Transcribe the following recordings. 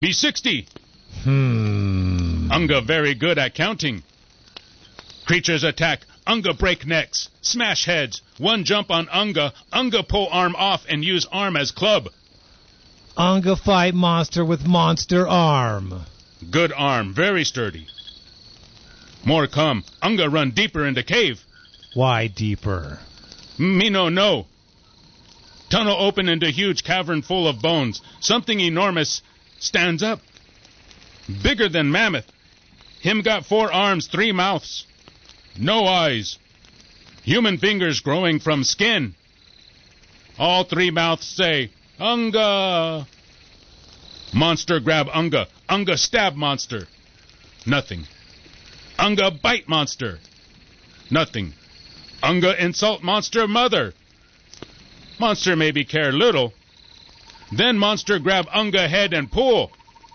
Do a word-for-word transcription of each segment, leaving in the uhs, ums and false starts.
Be sixty. Hmm. Unga very good at counting. Creatures attack. Unga break necks. Smash heads. One jump on Unga. Unga pull arm off and use arm as club. Unga fight monster with monster arm. Good arm. Very sturdy. More come. Unga run deeper into cave. Why deeper? Me no know. Tunnel open into huge cavern full of bones. Something enormous stands up. Bigger than mammoth. Him got four arms, three mouths. No eyes. Human fingers growing from skin. All three mouths say, Unga. Monster grab Unga. Unga stab monster. Nothing. Unga bite monster. Nothing. Unga insult monster mother. Monster maybe care little. Then monster grab Unga head and pull.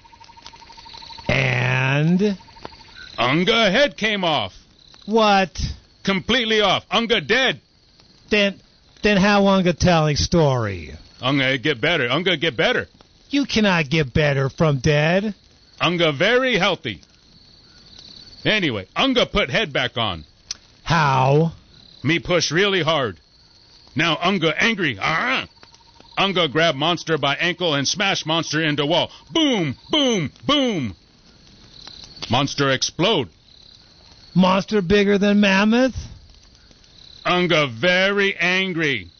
And? Unga head came off. What? Completely off. Unga dead. Then, then how Unga telling story? Unga get better. Unga get better. You cannot get better from dead. Unga very healthy. Anyway, Unga put head back on. How? Me push really hard. Now Unga angry. Ah! Unga grab monster by ankle and smash monster into wall. Boom, boom, boom. Monster explode. Monster bigger than mammoth? Unga very angry.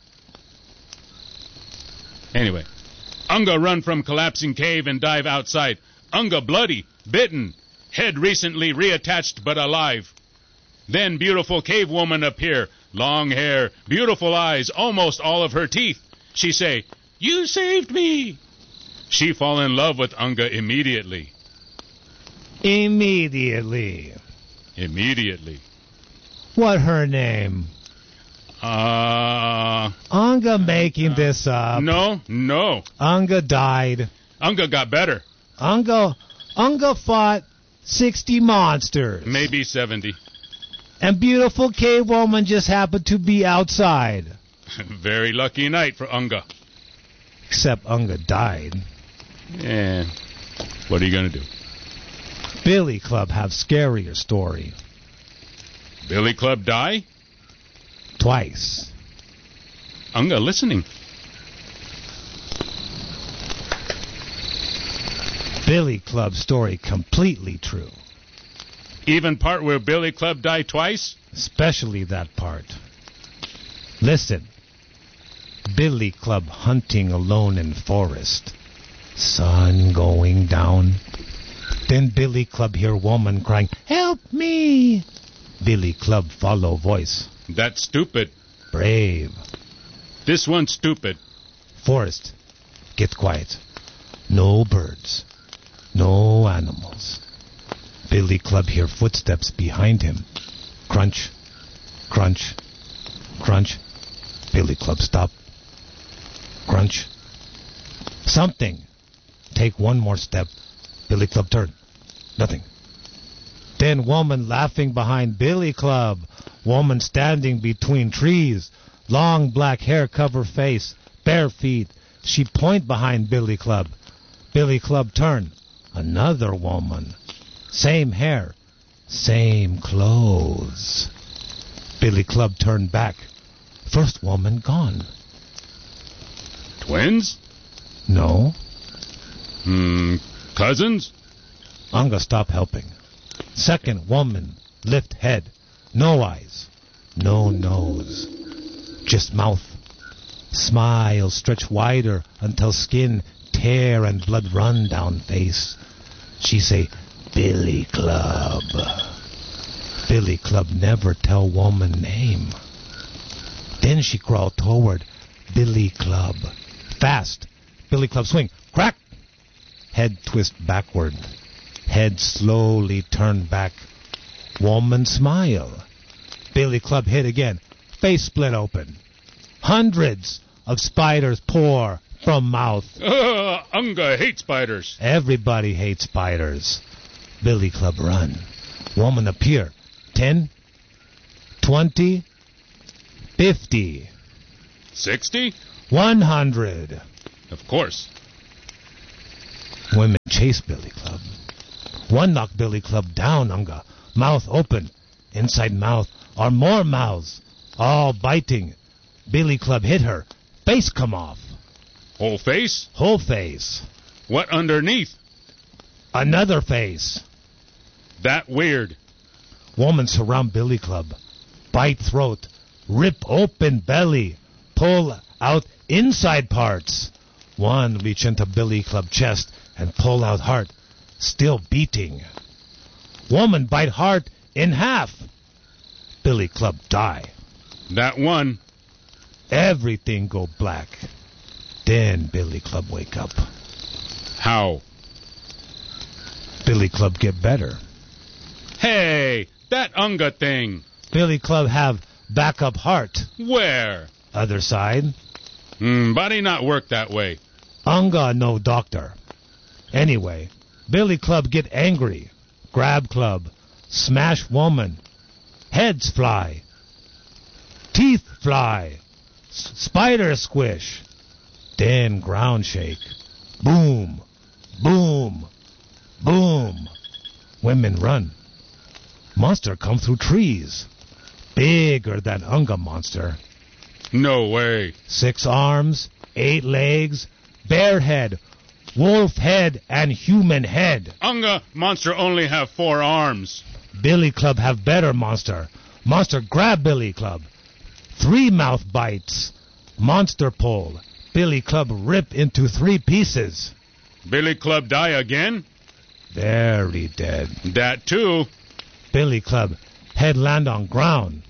Anyway, Unga run from collapsing cave and dive outside. Unga bloody, bitten, head recently reattached but alive. Then beautiful cave woman appear, long hair, beautiful eyes, almost all of her teeth. She say, "You saved me." She fall in love with Unga immediately. Immediately. Immediately. What her name? Uh... Unga making uh, this up. No, no. Unga died. Unga got better. Unga, Unga fought sixty monsters. Maybe seventy. And beautiful cave woman just happened to be outside. Very lucky night for Unga. Except Unga died. Yeah. What are you going to do? Billy Club have scarier story. Billy Club die? Twice. Unga listening. Billy Club story completely true. Even part where Billy Club die twice? Especially that part. Listen. Billy Club hunting alone in forest. Sun going down. Then Billy Club hear woman crying, "Help me!" Billy Club follow voice. That's stupid. Brave. This one's stupid. Forest. Get quiet. No birds. No animals. Billy Club hear footsteps behind him. Crunch. Crunch. Crunch. Billy Club stop. Crunch. Something. Take one more step. Billy Club turn. Nothing. Then woman laughing behind Billy Club. Woman standing between trees. Long black hair cover face. Bare feet. She point behind Billy Club. Billy Club turn. Another woman. Same hair. Same clothes. Billy Club turn back. First woman gone. Twins? No. Hmm, cousins? Unga stop helping. Second woman, lift head. No eyes. No nose. Just mouth. Smile stretch wider until skin tear and blood run down face. She say, Billy Club. Billy Club never tell woman name. Then she crawl toward Billy Club. Fast. Billy Club swing. Crack. Head twist backward. Head slowly turn back. Woman smile. Billy Club hit again. Face split open. Hundreds of spiders pour from mouth. Uh, Unga hates spiders. Everybody hates spiders. Billy Club run. Woman appear. Ten. Twenty. Fifty. Sixty? One hundred. Of course. Women chase Billy Club. One knocked Billy Club down, Unga. Mouth open. Inside mouth are more mouths, all biting. Billy Club hit her. Face come off. Whole face? Whole face. What underneath? Another face. That weird. Woman surround Billy Club. Bite throat. Rip open belly. Pull out inside parts. One reach into Billy Club chest and pull out heart. Still beating. Woman bite heart in half. Billy Club die. That one. Everything go black. Then Billy Club wake up. How? Billy Club get better. Hey, that Unga thing. Billy Club have backup heart. Where? Other side. Hmm, body not work that way. Unga no doctor. Anyway, Billy Club get angry. Grab Club. Smash woman. Heads fly. Teeth fly. S- spider squish. Then ground shake. Boom. Boom. Boom. Women run. Monster come through trees. Bigger than Unga monster. No way. Six arms, eight legs, bear head, wolf head, and human head. Unga monster only have four arms. Billy Club have better monster. Monster grab Billy Club. Three mouth bites. Monster pull. Billy Club rip into three pieces. Billy Club die again? Very dead. That too. Billy Club head land on ground.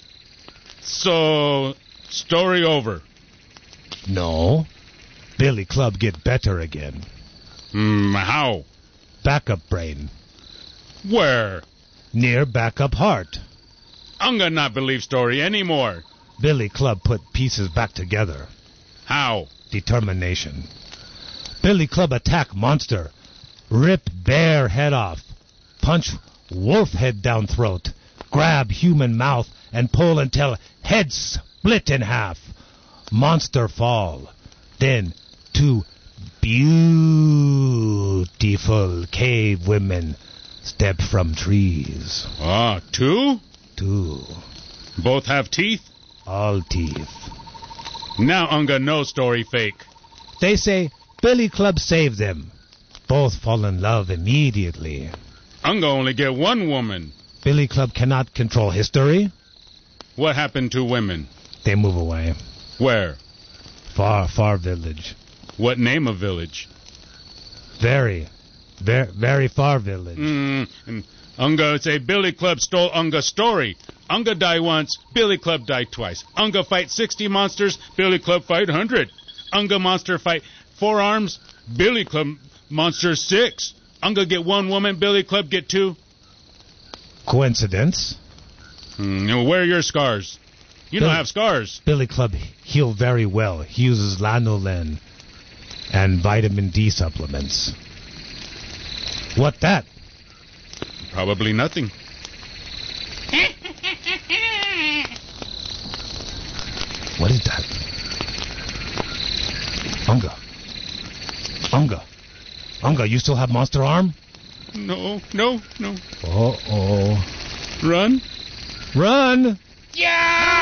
So, story over. No. Billy Club get better again. Hmm, how? Backup brain. Where? Near backup heart. Unga not believe story anymore. Billy Club put pieces back together. How? Determination. Billy Club attack monster. Rip bear head off. Punch wolf head down throat. Grab human mouth and pull until head split in half. Monster fall. Then two beautiful cave women step from trees. Ah, two? Two. Both have teeth? All teeth. Now Unga no story fake. They say Billy Club saved them. Both fall in love immediately. Unga only get one woman. Billy Club cannot control history. What happened to women? They move away. Where? Far, far village. What name of village? Very, very, very far village. Mm, and Unga say Billy Club stole Unga's story. Unga die once, Billy Club die twice. Unga fight sixty monsters, Billy Club fight one hundred. Unga monster fight four arms, Billy Club monster six. Unga get one woman, Billy Club get two. Coincidence? Mm, where are your scars? You Bill- don't have scars. Billy Club heal very well. He uses lanolin and vitamin D supplements. What that? Probably nothing. What is that? Unga. Unga. Unga, you still have monster arm? No, no, no. Uh-oh. Run. Run! Yeah!